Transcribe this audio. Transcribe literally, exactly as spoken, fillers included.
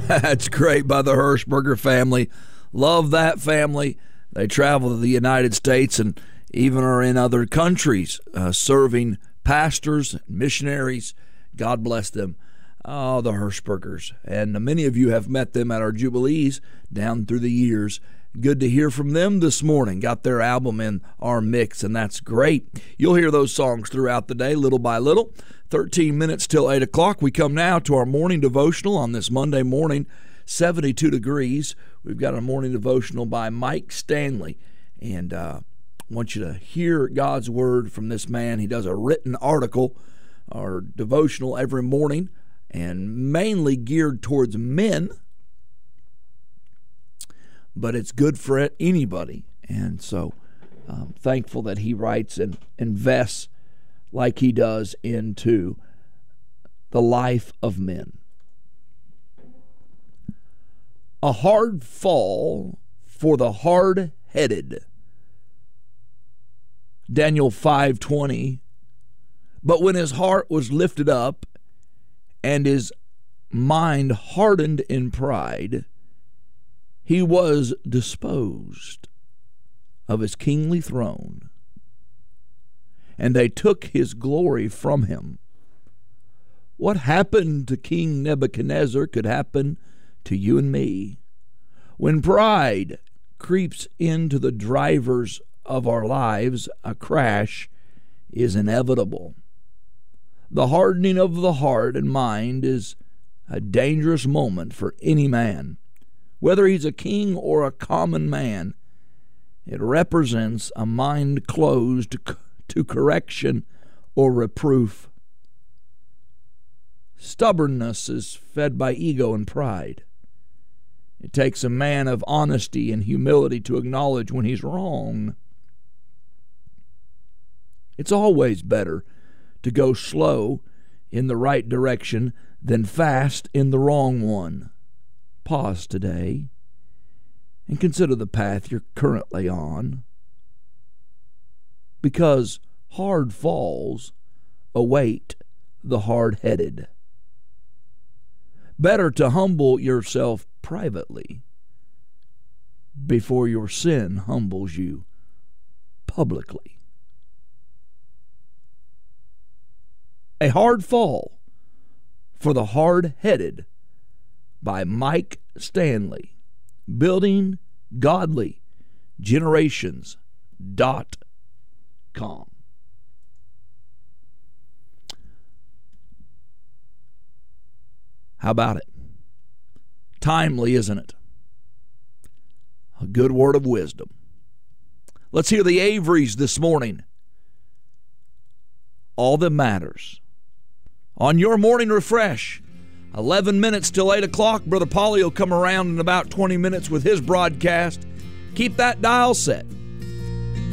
That's great by the Hirschberger family. Love that family. They travel to the United States and even are in other countries uh, serving pastors and missionaries. God bless them. Oh, the Hirschbergers. And many of you have met them at our Jubilees down through the years. Good to hear from them this morning. Got their album in our mix, and that's great. You'll hear those songs throughout the day, little by little. thirteen minutes till eight o'clock. We come now to our morning devotional on this Monday morning, seventy-two degrees. We've got a morning devotional by Mike Stanley. And uh, I want you to hear God's word from this man. He does a written article or devotional every morning, and mainly geared towards men, but it's good for anybody. And so I'm thankful that he writes and invests like he does into the life of men. A hard fall for the hard-headed. Daniel five twenty. But when his heart was lifted up and his mind hardened in pride, he was disposed of his kingly throne, and they took his glory from him. What happened to King Nebuchadnezzar could happen to you and me. When pride creeps into the drivers of our lives, a crash is inevitable. The hardening of the heart and mind is a dangerous moment for any man. Whether he's a king or a common man, it represents a mind closed to correction or reproof. Stubbornness is fed by ego and pride. It takes a man of honesty and humility to acknowledge when he's wrong. It's always better to go slow in the right direction than fast in the wrong one. Pause today and consider the path you're currently on, because hard falls await the hard-headed. Better to humble yourself privately before your sin humbles you publicly. A Hard Fall for the Hard-Headed by Mike Stanley. Building Godly Generations dot com. How about it? Timely, isn't it? A good word of wisdom. Let's hear the Averys this morning. All that matters. On your morning refresh, eleven minutes till eight o'clock. Brother Paulie will come around in about twenty minutes with his broadcast. Keep that dial set.